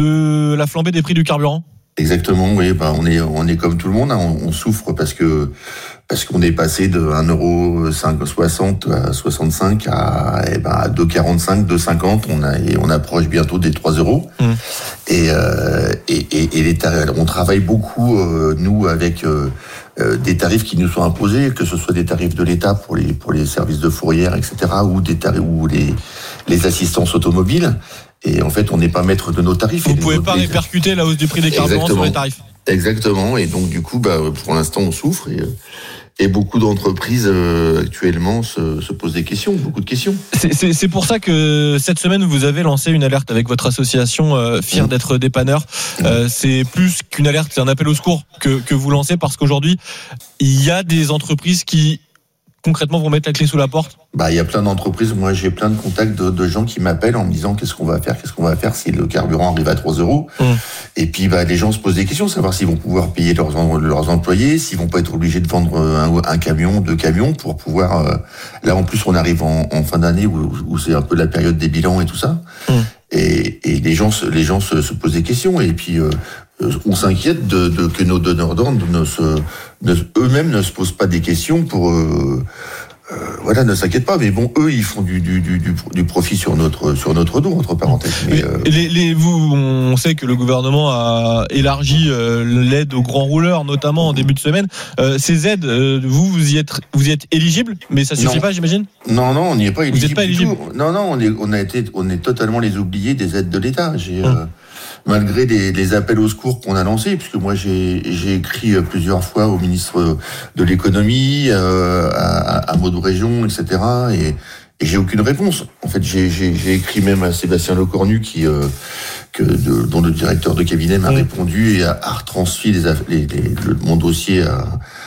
de la flambée des prix du carburant. Exactement, oui, bah on est on est comme tout le monde, hein, on, on souffre parce que parce qu'on est passé de un euro soixante à soixante-cinq à eh ben à deux quarante-cinq, deux cinquante, on a et on approche bientôt des trois euros. Mmh. Et, euh, et et et les tarifs, on travaille beaucoup euh, nous avec euh, euh, des tarifs qui nous sont imposés, que ce soit des tarifs de l'État pour les pour les services de fourrière, et cetera, ou des tarifs ou les les assistances automobiles. Et en fait, on n'est pas maître de nos tarifs. Vous ne pouvez pas répercuter la hausse du prix des carburants sur les tarifs. Exactement. Et donc, du coup, bah, pour l'instant, on souffre. Et, et beaucoup d'entreprises euh, actuellement se, se posent des questions, beaucoup de questions. C'est, c'est, c'est pour ça que cette semaine, vous avez lancé une alerte avec votre association euh, Fier mmh. d'être dépanneur. Mmh. Euh, c'est plus qu'une alerte, c'est un appel au secours que, que vous lancez, parce qu'aujourd'hui, il y a des entreprises qui concrètement vont mettre la clé sous la porte. Bah, il y a plein d'entreprises. Moi, j'ai plein de contacts de, de gens qui m'appellent en me disant qu'est-ce qu'on va faire, qu'est-ce qu'on va faire si le carburant arrive à trois euros. Mmh. Et puis, bah, les gens se posent des questions, savoir s'ils vont pouvoir payer leurs, leurs employés, s'ils vont pas être obligés de vendre un, un camion, deux camions pour pouvoir. Euh, là, en plus, on arrive en, en fin d'année où, où c'est un peu la période des bilans et tout ça. Mmh. Et, et les gens, les gens se, se posent des questions. Et puis, euh, on s'inquiète de, de que nos donneurs d'ordre ne se, ne, eux-mêmes ne se posent pas des questions pour. Euh, Euh, voilà, ne s'inquiète pas, mais bon, eux, ils font du, du, du, du profit sur notre, sur notre dos, entre parenthèses. Mais, euh... les, les, vous, on sait que le gouvernement a élargi euh, l'aide aux grands rouleurs, notamment en début de semaine. Euh, ces aides, euh, vous, vous y êtes, vous y êtes éligible, mais ça suffit non. pas, j'imagine. Non, non, on n'y est pas éligible. Vous n'êtes pas éligible. Non, non, on est, on a été, on est totalement les oubliés des aides de l'État. J'ai, hum. euh, malgré les, les appels au secours qu'on a lancés, puisque moi j'ai, j'ai écrit plusieurs fois au ministre de l'économie, euh, à, à Maud Région, et cetera. Et, et j'ai aucune réponse. En fait, j'ai, j'ai, j'ai écrit même à Sébastien Lecornu, qui, euh, que de, dont le directeur de cabinet m'a mmh. répondu et a, a retransmis les, les, les, le, mon dossier à,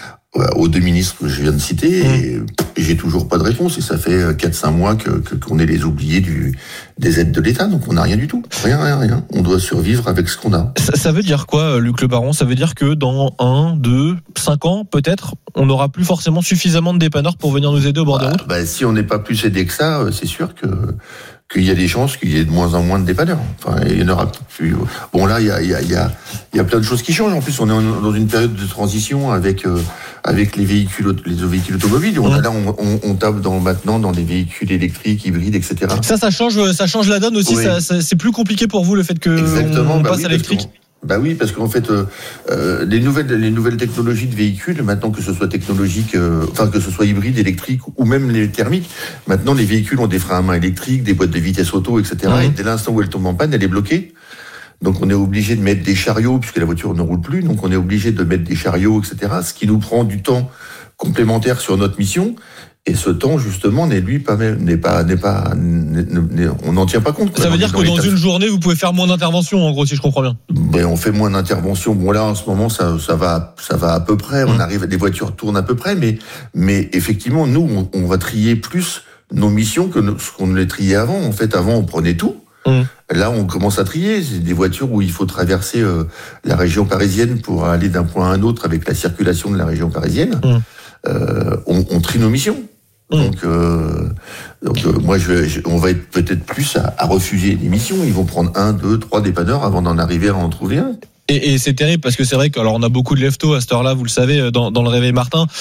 aux deux ministres que je viens de citer. Mmh. Et, et j'ai toujours pas de réponse. Et ça fait quatre cinq mois que, que qu'on est les oubliés du des aides de l'État. Donc on n'a rien du tout. Rien, rien, rien. On doit survivre avec ce qu'on a. Ça, ça veut dire quoi, Luc Le Baron? Ça veut dire que dans un, deux, cinq ans, peut-être, on n'aura plus forcément suffisamment de dépanneurs pour venir nous aider au bord bah, des routes? Bah, si on n'est pas plus aidé que ça, c'est sûr que qu'il y a des chances qu'il y ait de moins en moins de dépanneurs. Enfin, il y en aura plus. Bon, là, il y a, il y a, il y a, il y a plein de choses qui changent. En plus, on est dans une période de transition avec, euh, avec les véhicules, les véhicules automobiles. On, mmh. Là, on, on, on tape dans, maintenant dans des véhicules électriques, hybrides, et cetera. Ça, ça change, ça change la donne aussi. Oui. Ça, ça, c'est plus compliqué pour vous, le fait que Exactement, on bah passe oui, à l'électrique. Bah oui, parce qu'en fait, euh, euh, les nouvelles, les nouvelles technologies de véhicules, maintenant que ce soit technologique, euh, enfin que ce soit hybride, électrique ou même les thermiques, maintenant les véhicules ont des freins à main électriques, des boîtes de vitesse auto, et cetera. Mmh. Et dès l'instant où elle tombe en panne, elle est bloquée. Donc on est obligé de mettre des chariots puisque la voiture ne roule plus. Donc on est obligé de mettre des chariots, et cetera. Ce qui nous prend du temps complémentaire sur notre mission. Et ce temps, justement, n'est lui pas même, n'est pas, n'est pas, n'est, n'est, on n'en tient pas compte. Ça veut dire que dans une journée, vous pouvez faire moins d'interventions, en gros, si je comprends bien. Ben, on fait moins d'interventions. Bon, là, en ce moment, ça, ça va, ça va à peu près. Mmh. On arrive, les voitures tournent à peu près, mais, mais effectivement, nous, on, on va trier plus nos missions que ce qu'on les triait avant. En fait, avant, on prenait tout. Mmh. Là, on commence à trier. C'est des voitures où il faut traverser euh, la région parisienne pour aller d'un point à un autre avec la circulation de la région parisienne. Mmh. Euh, on, on trie nos missions. Donc, euh, donc euh, moi, je, je, on va être peut-être plus à, à refuser des missions. Ils vont prendre un, deux, trois dépanneurs avant d'en arriver à en trouver un. Et, et c'est terrible parce que c'est vrai que alors on a beaucoup de leftos à cette heure-là, vous le savez, dans, dans le Réveil Martin.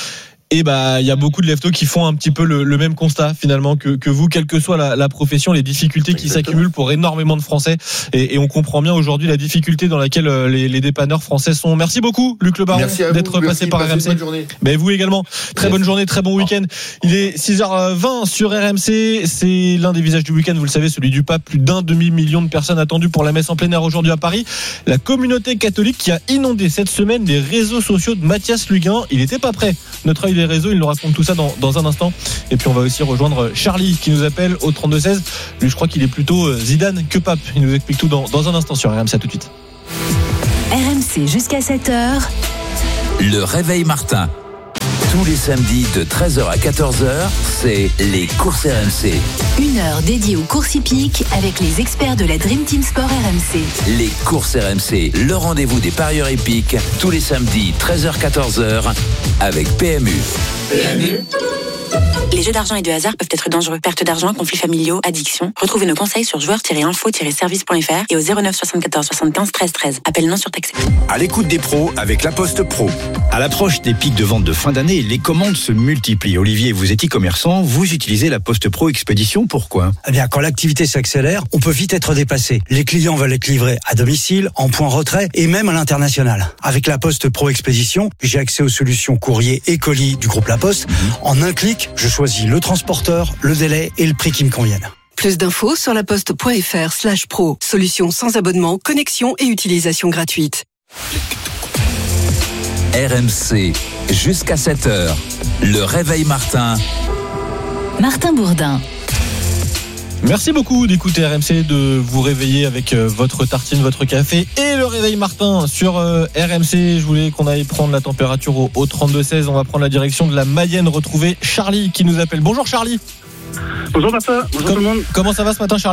Et bah, il y a beaucoup de leftos qui font un petit peu le, le même constat finalement que, que vous, quelle que soit la, la profession, les difficultés qui Exactement. s'accumulent pour énormément de Français. Et, et on comprend bien aujourd'hui la difficulté dans laquelle les, les dépanneurs français sont. Merci beaucoup, Luc Le Baron, d'être vous, passé par R M C. Ben, vous également. Très Merci. bonne journée, très bon week-end. Il est six heures vingt sur R M C. C'est l'un des visages du week-end, vous le savez, celui du pape. Plus d'un demi-million de personnes attendues pour la messe en plein air aujourd'hui à Paris. La communauté catholique qui a inondé cette semaine les réseaux sociaux de Mathias Luguin. Il n'était pas prêt. Notre œil des réseaux, il nous raconte tout ça dans, dans un instant. Et puis on va aussi rejoindre Charlie qui nous appelle au trente-deux seize. Lui, je crois qu'il est plutôt Zidane que Pape. Il nous explique tout dans, dans un instant sur R M C. À tout de suite. R M C jusqu'à sept heures. Le réveil Martin. Tous les samedis de treize heures à quatorze heures, c'est les courses R M C. Une heure dédiée aux courses hippiques avec les experts de la Dream Team Sport R M C. Les courses R M C, le rendez-vous des parieurs hippiques, tous les samedis treize heures à quatorze heures avec P M U. P M U. Les jeux d'argent et de hasard peuvent être dangereux. Perte d'argent, conflits familiaux, addiction. Retrouvez nos conseils sur joueurs tiret info tiret service point f r et au zéro neuf soixante-quatorze soixante-quinze treize treize. Appel non surtaxé. À l'écoute des pros avec La Poste Pro. À l'approche des pics de vente de fin d'année, les commandes se multiplient. Olivier, vous êtes e-commerçant, vous utilisez La Poste Pro Expédition. Pourquoi ? Eh bien, quand l'activité s'accélère, on peut vite être dépassé. Les clients veulent être livrés à domicile, en point retrait et même à l'international. Avec La Poste Pro Expédition, j'ai accès aux solutions courrier et colis du groupe La Poste. Mmh. En un clic, je choisis le transporteur, le délai et le prix qui me conviennent. Plus d'infos sur laposte.fr slash pro. Solution sans abonnement, connexion et utilisation gratuite. R M C, jusqu'à sept heures. Le réveil Martin. Martin Bourdin. Merci beaucoup d'écouter R M C, de vous réveiller avec votre tartine, votre café et le réveil Martin sur R M C. Je voulais qu'on aille prendre la température au, au trente-deux seize. On va prendre la direction de la Mayenne, retrouver Charlie qui nous appelle. Bonjour Charlie. Bonjour Martin, bonjour Com- tout le monde. Comment ça va ce matin Charlie ?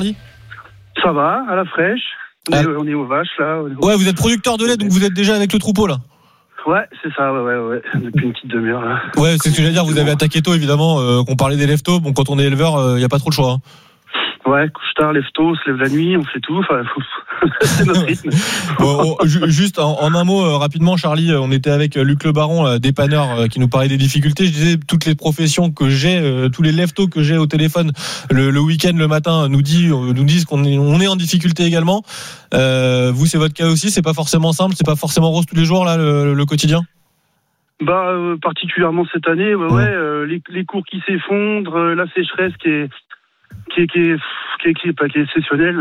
Ça va, à la fraîche. On, ah. est, on est aux vaches là. Aux... Ouais, vous êtes producteur de lait, donc vous êtes déjà avec le troupeau là. Ouais, c'est ça, ouais, ouais, ouais. Depuis une petite demi-heure là. Ouais, c'est ce que j'allais dire, vous avez attaqué tôt évidemment, euh, qu'on parlait des leftos. Bon, quand on est éleveur, il euh, n'y a pas trop le choix. Hein. Ouais, couche tard, lève tôt, se lève la nuit, on fait tout. Enfin, c'est notre rythme. Bon, juste en, en un mot, euh, rapidement, Charlie, on était avec Luc Le Baron, euh, dépanneur, euh, qui nous parlait des difficultés. Je disais, toutes les professions que j'ai, euh, tous les leftos que j'ai au téléphone le, le week-end, le matin, nous, dit, euh, nous disent qu'on est, on est en difficulté également. Euh, vous, c'est votre cas aussi, c'est pas forcément simple, c'est pas forcément rose tous les jours, là, le, le quotidien ? Bah, euh, particulièrement cette année, ouais, ouais euh, les, les cours qui s'effondrent, euh, la sécheresse qui est. Qui est, qui est, qui est, qui est, pas, qui est exceptionnel.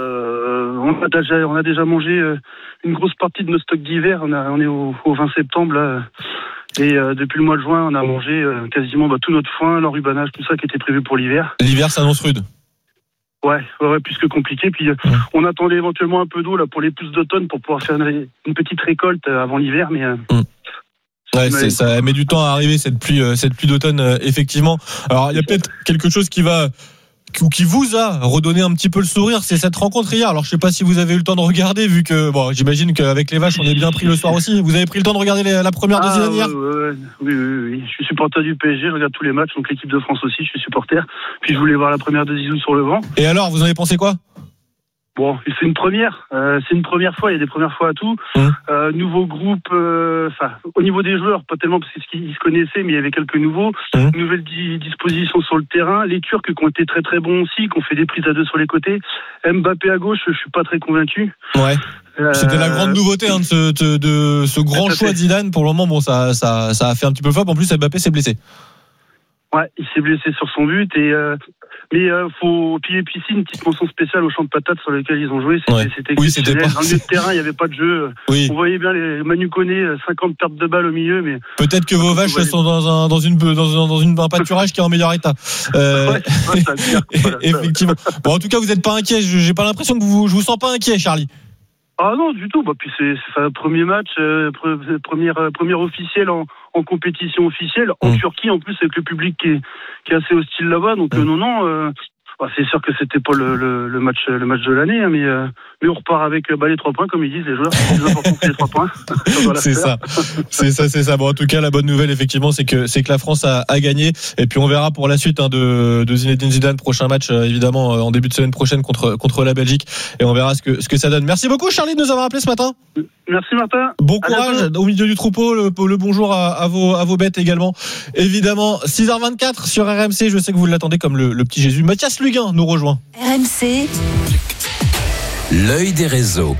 Euh, on, a déjà, on a déjà mangé une grosse partie de nos stocks d'hiver. On, a, on est au, au vingt septembre, là. Et euh, depuis le mois de juin, on a mangé euh, quasiment bah, tout notre foin, l'enrubanage, tout ça qui était prévu pour l'hiver. L'hiver s'annonce rude. Ouais, ouais, plus que compliqué. Puis euh, on attendait éventuellement un peu d'eau là pour les pousses d'automne pour pouvoir faire une, une petite récolte avant l'hiver, mais. Euh, mmh. Ouais, c'est, ça met du temps à arriver cette pluie, cette pluie d'automne, euh, effectivement. Alors il y a peut-être quelque chose qui va. Ou qui vous a redonné un petit peu le sourire, c'est cette rencontre hier. Alors je sais pas si vous avez eu le temps de regarder, vu que bon, j'imagine qu'avec les vaches on est bien pris le soir aussi. Vous avez pris le temps de regarder les, la première de Zidane hier ? Ouais, ouais, oui, oui, oui. Je suis supporter du P S G, je regarde tous les matchs, donc l'équipe de France aussi, je suis supporter. Puis je voulais voir la première de Zizou sur le banc. Et alors, vous en avez pensé quoi ? Bon, c'est une première. Euh, c'est une première fois. Il y a des premières fois à tout. Mmh. Euh, nouveau groupe. Enfin, euh, au niveau des joueurs, pas tellement parce qu'ils se connaissaient, mais il y avait quelques nouveaux. Mmh. Nouvelles di- dispositions sur le terrain. Les Turcs qui ont été très très bons aussi, qui ont fait des prises à deux sur les côtés. Mbappé à gauche, je suis pas très convaincu. Ouais. Euh, C'était la grande nouveauté hein, de, ce, de, de ce grand choix de Zidane. Pour le moment, bon, ça, ça, ça a fait un petit peu flop. En plus, Mbappé s'est blessé. Ouais, il s'est blessé sur son but et. Euh, Mais euh, faut puis et puis si une petite mention spéciale au champ de patates sur lequel ils ont joué, c'était, ouais. c'était oui, c'était pas... dans le milieu de terrain, il n'y avait pas de jeu. Oui. On voyait bien les Manu Koné, cinquante pertes de balles au milieu, mais peut-être que vos vaches sont dans un dans une dans, dans une un pâturage qui est en meilleur état. Euh... Ouais, ouais, ça dire, voilà, effectivement. Bon, en tout cas, vous n'êtes pas inquiet. J'ai pas l'impression que vous je vous sens pas inquiet, Charlie. Ah non, du tout. Bah puis c'est c'est un premier match, euh, première euh, première officielle en en compétition officielle en mmh. Turquie en plus avec le public qui est qui est assez hostile là-bas. Donc mmh. euh, non non. Euh, bah, c'est sûr que c'était pas le, le, le match le match de l'année, hein, mais, euh, mais on repart avec bah, les trois points, comme ils disent les joueurs. Le plus important, c'est les trois points. Ça c'est ça, c'est ça, c'est ça. Bon, en tout cas, la bonne nouvelle, effectivement, c'est que c'est que la France a, a gagné. Et puis on verra pour la suite hein, de, de Zinedine Zidane, prochain match euh, évidemment euh, en début de semaine prochaine contre contre la Belgique. Et on verra ce que ce que ça donne. Merci beaucoup, Charlie, de nous avoir appelé ce matin. Merci Martin. Bon courage au milieu du troupeau. Le, le bonjour à, à vos à vos bêtes également. Évidemment, six heures vingt-quatre sur R M C. Je sais que vous l'attendez comme le, le petit Jésus. Mathias Luguin nous rejoint. R M C. L'œil des réseaux.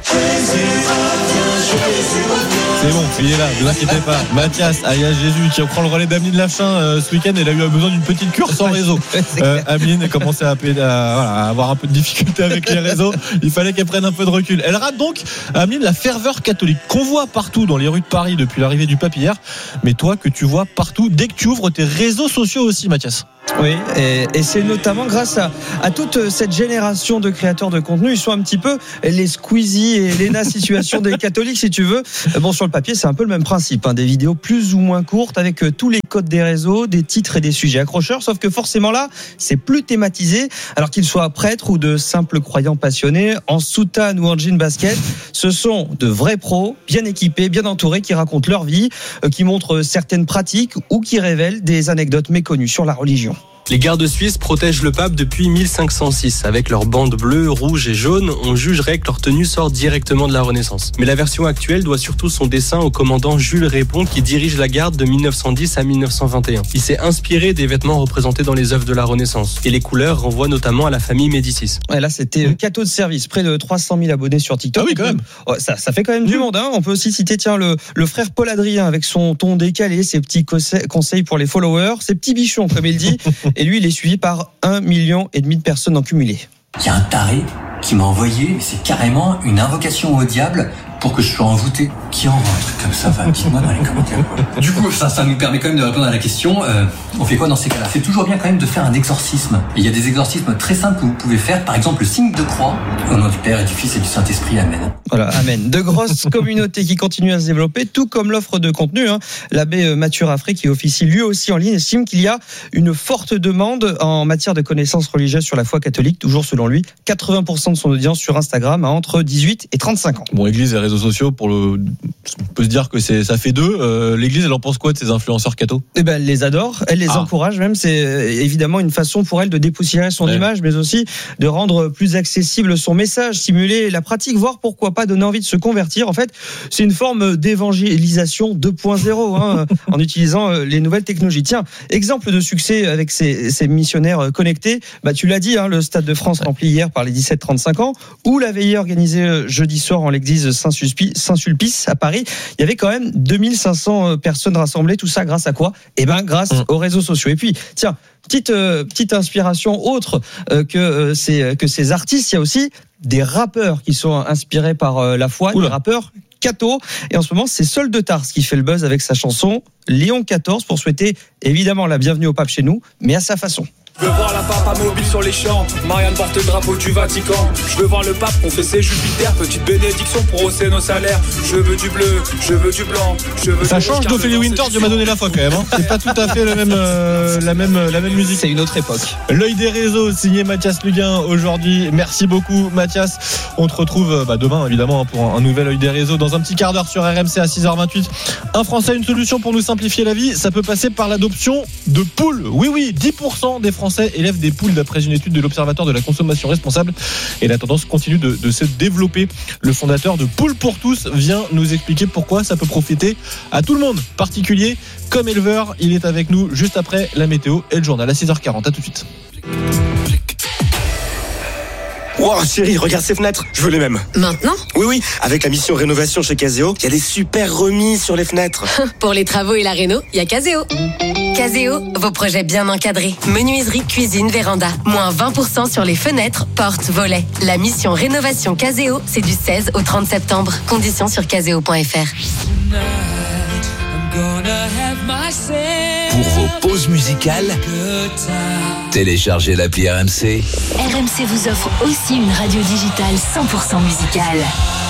C'est bon, il est là, ne vous inquiétez pas. Mathias, alias Jésus, qui reprend le relais d'Ameline Lafchin euh, ce week-end. Elle a eu besoin d'une petite cure sans réseau. Euh, Ameline a commencé à, à, voilà, à avoir un peu de difficulté avec les réseaux. Il fallait qu'elle prenne un peu de recul. Elle rate donc, Ameline, la ferveur catholique qu'on voit partout dans les rues de Paris depuis l'arrivée du pape hier. Mais toi, que tu vois partout dès que tu ouvres tes réseaux sociaux aussi, Mathias. Oui, et, et c'est notamment grâce à, à toute cette génération de créateurs de contenu. Ils sont un petit peu les Squeezie et Lena situation des catholiques, si tu veux. Bon, sur le papier, c'est un peu le même principe, hein, des vidéos plus ou moins courtes avec tous les codes des réseaux, des titres et des sujets accrocheurs. Sauf que forcément là, c'est plus thématisé. Alors qu'ils soient prêtres ou de simples croyants passionnés, en soutane ou en jean basket, ce sont de vrais pros, bien équipés, bien entourés, qui racontent leur vie, qui montrent certaines pratiques ou qui révèlent des anecdotes méconnues sur la religion. Les gardes suisses protègent le pape depuis mille cinq cent six. Avec leurs bandes bleues, rouges et jaunes, on jugerait que leur tenue sort directement de la Renaissance. Mais la version actuelle doit surtout son dessin au commandant Jules Répond qui dirige la garde de mille neuf cent dix à mille neuf cent vingt et un. Il s'est inspiré des vêtements représentés dans les œuvres de la Renaissance. Et les couleurs renvoient notamment à la famille Médicis. Ouais, là, c'était mmh. Cateau de service. Près de trois cent mille abonnés sur TikTok. Ah oui, quand même. Ouais, ça, ça fait quand même mmh. du monde. Hein. On peut aussi citer tiens, le, le frère Paul Adrien avec son ton décalé, ses petits conseils pour les followers, ses petits bichons, comme il dit. Et lui, il est suivi par un million et demi de personnes en cumulé. Il y a un taré qui m'a envoyé, c'est carrément une invocation au diable pour que je sois envoûté. Qui envoie un truc comme ça? Enfin, dites-moi dans les commentaires. Du coup, ça, ça nous permet quand même de répondre à la question, euh, on fait quoi dans ces cas-là? C'est toujours bien quand même de faire un exorcisme. Et il y a des exorcismes très simples que vous pouvez faire, par exemple le signe de croix, au nom du Père et du Fils et du Saint-Esprit, Amen. Voilà, Amen. De grosses communautés qui continuent à se développer, tout comme l'offre de contenu. Hein. L'abbé Mathieu Raffray, qui officie lui aussi en ligne, estime qu'il y a une forte demande en matière de connaissances religieuses sur la foi catholique, toujours selon lui. quatre-vingts pour cent de son audience sur Instagram a entre dix-huit et trente-cinq ans. Bon, Église et réseaux sociaux, pour le, on peut se dire que c'est, ça fait deux. Euh, L'Église, elle en pense quoi de ces influenceurs cathos? Eh ben, elle les adore, elle les ah. encourage même. C'est évidemment une façon pour elle de dépoussiérer son ouais. image, mais aussi de rendre plus accessible son message, stimuler la pratique, voire pourquoi pas donner envie de se convertir. En fait, c'est une forme d'évangélisation deux point zéro hein, en utilisant les nouvelles technologies. Tiens, exemple de succès avec ces, ces missionnaires connectés. Bah, tu l'as dit, hein, le Stade de France rempli hier par les dix-sept trente-cinq ans, ou la veillée organisée jeudi soir en l'église Saint-Sulpice à Paris. Il y avait quand même deux mille cinq cents personnes rassemblées. Tout ça grâce à quoi? Eh ben, grâce mmh. aux réseaux sociaux. Et puis, tiens, petite euh, petite inspiration autre euh, que euh, ces que ces artistes. Il y a aussi des rappeurs qui sont inspirés par euh, la foi, Oula. des rappeurs catho. Et en ce moment, c'est Sol de Tars qui fait le buzz avec sa chanson Léon quatorze pour souhaiter évidemment la bienvenue au pape chez nous, mais à sa façon. Je veux voir la papa mobile sur les champs, Marianne porte le drapeau du Vatican. Je veux voir le pape confesser Jupiter, petite bénédiction pour hausser nos salaires. Je veux du bleu, je veux du blanc, je veux ça du change d'Ophélie Winter, Dieu m'a donné la foi quand même hein. C'est pas tout à fait la même, euh, la même, la même musique. C'est une autre époque. L'œil des réseaux, signé Mathias Luguin aujourd'hui. Merci beaucoup Mathias. On te retrouve bah, demain évidemment pour un, un nouvel œil des réseaux dans un petit quart d'heure sur R M C à six heures vingt-huit. Un Français, une solution pour nous simplifier la vie. Ça peut passer par l'adoption de poules. Oui oui, dix pour cent des Français élèvent des poules d'après une étude de l'Observatoire de la consommation responsable, et la tendance continue de, de se développer. Le fondateur de Poules pour tous vient nous expliquer pourquoi ça peut profiter à tout le monde, particulier comme éleveur. Il est avec nous juste après la météo et le journal à six heures quarante. À tout de suite. Wow chérie, regarde ces fenêtres, je veux les mêmes. Maintenant ? Oui oui, avec la mission rénovation chez Caseo, il y a des super remises sur les fenêtres. Pour les travaux et la réno, il y a Caseo. Caseo, vos projets bien encadrés. Menuiserie, cuisine, véranda. Moins vingt pour cent sur les fenêtres, portes, volets. La mission rénovation Caseo, c'est du seize au trente septembre. Conditions sur caseo point f r. Pour vos pauses musicales, téléchargez l'appli R M C. R M C vous offre aussi une radio digitale cent pour cent musicale.